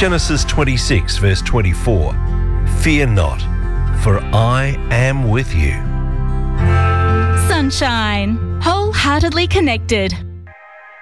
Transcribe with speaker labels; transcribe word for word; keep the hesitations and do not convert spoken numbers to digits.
Speaker 1: Genesis twenty-six, verse twenty-four. Fear not, for I am with you.
Speaker 2: Sunshine, wholeheartedly connected.